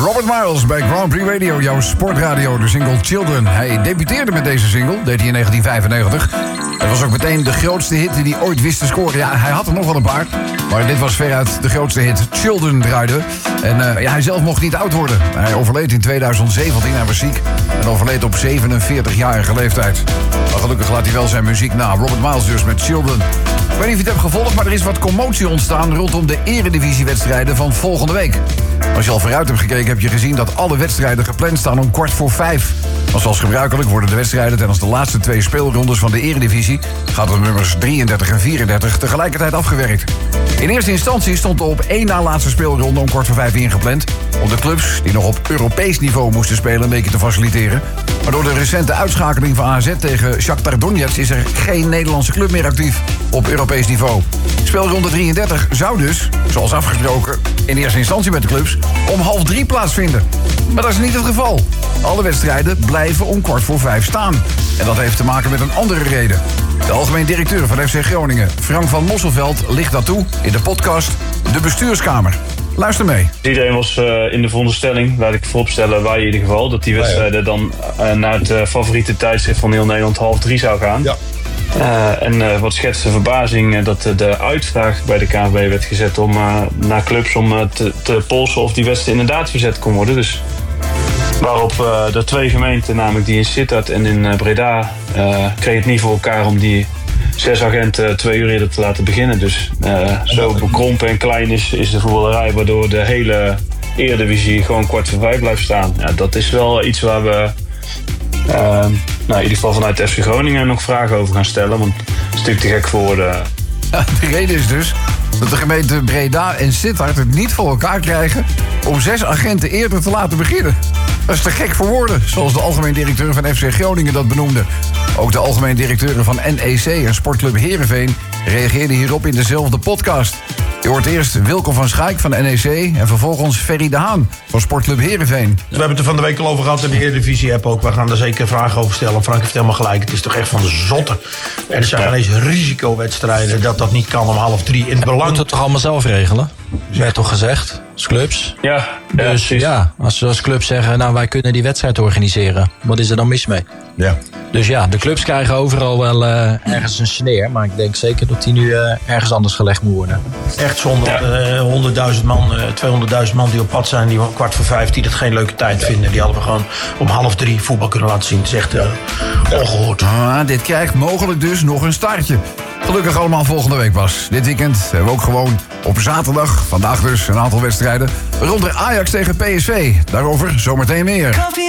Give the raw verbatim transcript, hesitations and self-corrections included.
Robert Miles bij Grand Prix Radio, jouw sportradio, de single Children. Hij debuteerde met deze single, deed hij in negentien vijfennegentig. Het was ook meteen de grootste hit die hij ooit wist te scoren. Ja, hij had er nog wel een paar, maar dit was veruit de grootste hit. Children draaide. En uh, ja, hij zelf mocht niet oud worden. Hij overleed in tweeduizend zeventien, hij was ziek. En overleed op zevenenveertigjarige leeftijd. Maar gelukkig laat hij wel zijn muziek na. Robert Miles dus met Children. Ik weet niet of je het hebt gevolgd, maar er is wat commotie ontstaan rondom de eredivisiewedstrijden van volgende week. Als je al vooruit hebt gekeken, heb je gezien dat alle wedstrijden gepland staan om kwart voor vijf. Maar zoals gebruikelijk worden de wedstrijden tijdens de laatste twee speelrondes van de eredivisie, gaat de nummers drieëndertig en vierendertig, tegelijkertijd afgewerkt. In eerste instantie stond er op één na laatste speelronde om kwart voor vijf ingepland, om de clubs die nog op Europees niveau moesten spelen een beetje te faciliteren. Maar door de recente uitschakeling van A Z tegen Shakhtar Donetsk is er geen Nederlandse club meer actief op Europees niveau. Speelronde drieëndertig zou dus, zoals afgesproken, in eerste instantie met de clubs, om half drie plaatsvinden. Maar dat is niet het geval. Alle wedstrijden blijven om kwart voor vijf staan. En dat heeft te maken met een andere reden. De algemeen directeur van F C Groningen, Frank van Mosselveld, licht dat toe in de podcast De Bestuurskamer. Luister mee. Iedereen was uh, in de veronderstelling, laat ik vooropstellen, wij in ieder geval, dat die wedstrijden dan uh, naar het uh, favoriete tijdstip van heel Nederland half drie zou gaan. Ja. Uh, en uh, wat schetste verbazing uh, dat uh, de uitvraag bij de K N V B werd gezet om uh, naar clubs om uh, te, te polsen of die wedstrijd inderdaad verzet kon worden. Dus waarop uh, de twee gemeenten, namelijk die in Sittard en in uh, Breda, uh, kregen het niet voor elkaar om die zes agenten twee uur eerder te laten beginnen. Dus uh, zo bekrompen en klein is, is de voetballerij, waardoor de hele Eredivisie gewoon kwart voor vijf blijft staan. Ja, dat is wel iets waar we uh, nou, in ieder geval vanuit F C Groningen nog vragen over gaan stellen. Want het is natuurlijk te gek voor woorden. Ja, de reden is dus dat de gemeenten Breda en Sittard het niet voor elkaar krijgen om zes agenten eerder te laten beginnen. Dat is te gek voor woorden, zoals de algemeen directeur van F C Groningen dat benoemde. Ook de algemeen directeuren van N E C en sportclub Heerenveen reageerden hierop in dezelfde podcast. Je hoort eerst Wilco van Schaik van N E C en vervolgens Ferry de Haan van sportclub Heerenveen. We hebben het er van de week al over gehad in de Eredivisie-app ook. We gaan daar zeker vragen over stellen. Frank heeft helemaal gelijk. Het is toch echt van de zotte. En er zijn ineens risicowedstrijden dat dat niet kan om half drie. In het belang... Moet het toch allemaal zelf regelen? Werd toch gezegd? Als clubs. Ja, ja dus precies. Ja, als ze als clubs zeggen, nou wij kunnen die wedstrijd organiseren. Wat is er dan mis mee? Ja. Dus ja, de clubs krijgen overal wel uh, ergens een sneer. Maar ik denk zeker dat die nu uh, ergens anders gelegd moet worden. Echt zonder uh, honderdduizend man, uh, tweehonderdduizend man die op pad zijn. Die om kwart voor vijf, die dat geen leuke tijd vinden. Die hadden we gewoon om half drie voetbal kunnen laten zien. Het is echt uh, ongehoord. Ah, dit krijgt mogelijk dus nog een startje. Gelukkig allemaal volgende week pas. Dit weekend hebben we ook gewoon op zaterdag, vandaag dus, een aantal wedstrijden. Waaronder Ajax tegen P S V. Daarover zometeen meer.